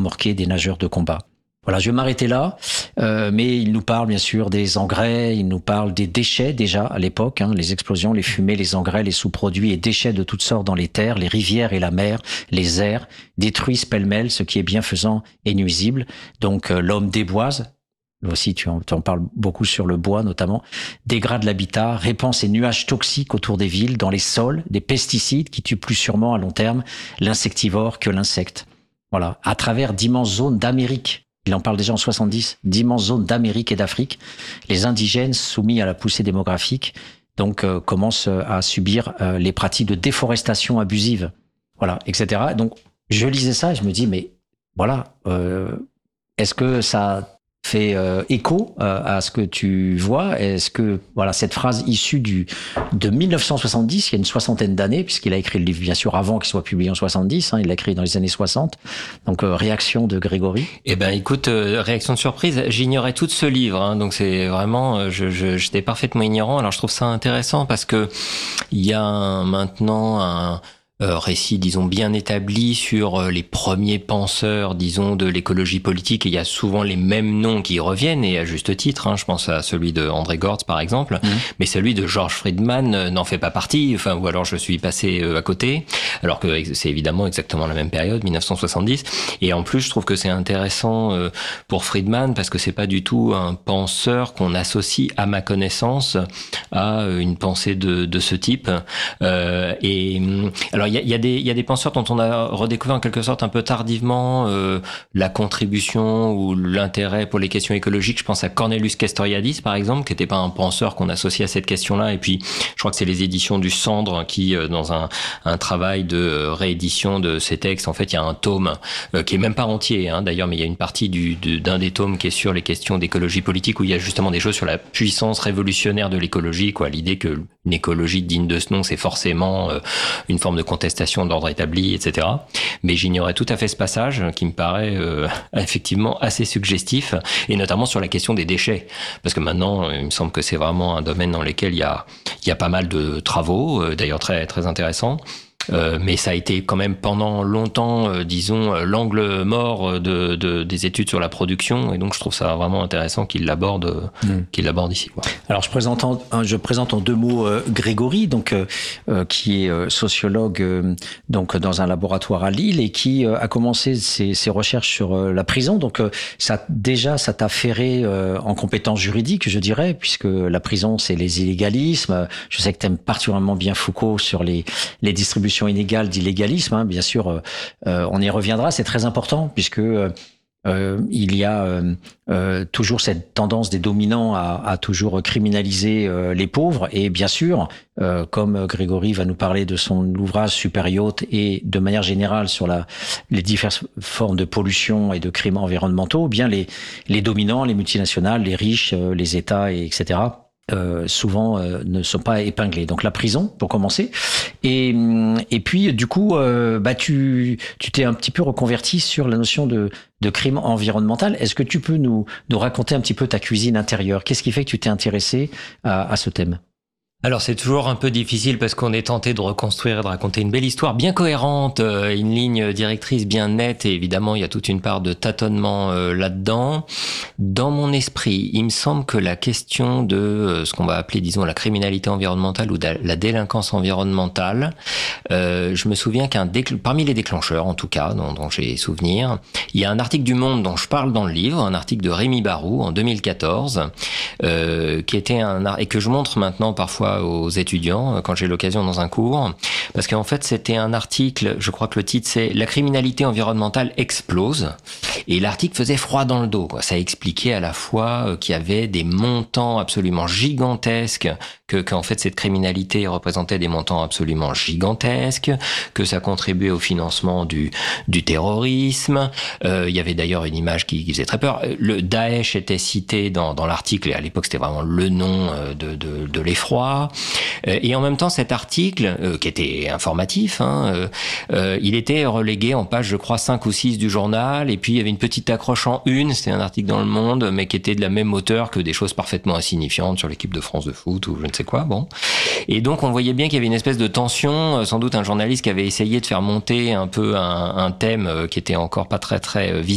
remorqués des nageurs de combat. Voilà, je vais m'arrêter là, mais il nous parle bien sûr des engrais, il nous parle des déchets déjà à l'époque, les explosions, les fumées, les engrais, les sous-produits et déchets de toutes sortes dans les terres, les rivières et la mer, les airs, détruisent pêle-mêle ce qui est bienfaisant et nuisible. Donc l'homme déboise, là aussi tu en parles beaucoup sur le bois notamment, dégrade l'habitat, répand ces nuages toxiques autour des villes, dans les sols, des pesticides qui tuent plus sûrement à long terme l'insectivore que l'insecte. Voilà, à travers d'immenses zones d'Amérique. Il en parle déjà en 70, d'immenses zones d'Amérique et d'Afrique. Les indigènes soumis à la poussée démographique donc commencent à subir les pratiques de déforestation abusive, voilà, etc. Donc je lisais ça et je me dis mais voilà, est-ce que ça fait écho à ce que tu vois? Est-ce que voilà cette phrase issue de 1970, il y a une soixantaine d'années, puisqu'il a écrit le livre bien sûr avant qu'il soit publié en 70, il l'a écrit dans les années 60. Donc réaction de Grégory. Eh ben écoute, réaction de surprise, j'ignorais tout de ce livre, donc c'est vraiment, j'étais parfaitement ignorant. Alors je trouve ça intéressant parce que il y a maintenant un récit, disons, bien établi sur les premiers penseurs, disons, de l'écologie politique. Et il y a souvent les mêmes noms qui reviennent, et à juste titre. Je pense à celui de André Gortz, par exemple. Mais celui de George Friedman n'en fait pas partie. Enfin, ou alors je suis passé à côté. Alors que c'est évidemment exactement la même période, 1970. Et en plus, je trouve que c'est intéressant pour Friedman parce que c'est pas du tout un penseur qu'on associe, à ma connaissance, à une pensée de ce type. Et alors, il y a des penseurs dont on a redécouvert en quelque sorte un peu tardivement la contribution ou l'intérêt pour les questions écologiques. Je pense à Cornelius Castoriadis, par exemple, qui n'était pas un penseur qu'on associe à cette question-là. Et puis, je crois que c'est les éditions du Cendre qui, dans un travail de réédition de ces textes, en fait, il y a un tome qui est même pas entier, d'ailleurs, mais il y a une partie d'un des tomes qui est sur les questions d'écologie politique, où il y a justement des choses sur la puissance révolutionnaire de l'écologie, quoi. L'idée que une écologie digne de ce nom, c'est forcément une forme de contestation d'ordre établi, etc. Mais j'ignorais tout à fait ce passage qui me paraît effectivement assez suggestif, et notamment sur la question des déchets, parce que maintenant, il me semble que c'est vraiment un domaine dans lequel il y a pas mal de travaux, d'ailleurs très très intéressants. Mais ça a été quand même pendant longtemps, disons, l'angle mort des études sur la production, et donc je trouve ça vraiment intéressant qu'il l'aborde ici, quoi. Alors je présente en deux mots Grégory, donc qui est sociologue donc dans un laboratoire à Lille et qui a commencé ses recherches sur la prison. Donc ça t'a ferré en compétences juridiques, je dirais, puisque la prison c'est les illégalismes. Je sais que t'aimes particulièrement bien Foucault sur les distributions inégale d'illégalisme, bien sûr, on y reviendra, c'est très important puisque il y a toujours cette tendance des dominants à toujours criminaliser les pauvres, et bien sûr, comme Grégory va nous parler de son ouvrage Superyacht et de manière générale sur les diverses formes de pollution et de crimes environnementaux, bien les dominants, les multinationales, les riches, les États, etc., souvent ne sont pas épinglés. Donc la prison pour commencer, et puis du coup tu t'es un petit peu reconverti sur la notion de crime environnemental. Est-ce que tu peux nous raconter un petit peu ta cuisine intérieure? Qu'est-ce qui fait que tu t'es intéressé à ce thème? Alors c'est toujours un peu difficile parce qu'on est tenté de reconstruire et de raconter une belle histoire bien cohérente, une ligne directrice bien nette, et évidemment il y a toute une part de tâtonnement là-dedans. Dans mon esprit, il me semble que la question de ce qu'on va appeler, disons, la criminalité environnementale ou la délinquance environnementale, je me souviens parmi les déclencheurs, en tout cas, dont j'ai souvenir, il y a un article du Monde dont je parle dans le livre, un article de Rémi Barou en 2014, qui était et que je montre maintenant parfois aux étudiants quand j'ai l'occasion dans un cours, parce qu'en fait c'était un article, je crois que le titre c'est « La criminalité environnementale explose », et l'article faisait froid dans le dos, quoi. Ça expliquait à la fois qu'il y avait des montants absolument gigantesques, qu'en fait cette criminalité représentait des montants absolument gigantesques, que ça contribuait au financement du terrorisme. Il y avait d'ailleurs une image qui faisait très peur. Le Daesh était cité dans l'article, et à l'époque c'était vraiment le nom de l'effroi. Et en même temps, cet article, qui était informatif, il était relégué en page, je crois, 5 ou 6 du journal, et puis il y avait une petite accroche en une, c'était un article dans Le Monde, mais qui était de la même hauteur que des choses parfaitement insignifiantes sur l'équipe de France de foot ou je ne sais quoi, bon. Et donc, on voyait bien qu'il y avait une espèce de tension, sans doute un journaliste qui avait essayé de faire monter un peu un thème qui était encore pas très très visible